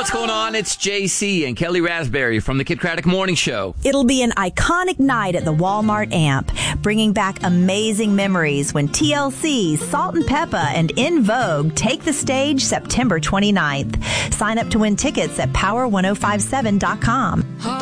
what's going on? It's JC and Kelly Raspberry from the Kid Craddock Morning Show. It'll be an iconic night at the Walmart Amp, bringing back amazing memories when TLC, Salt and Peppa, and In Vogue take the stage September 29th. Sign up to win tickets at power1057.com.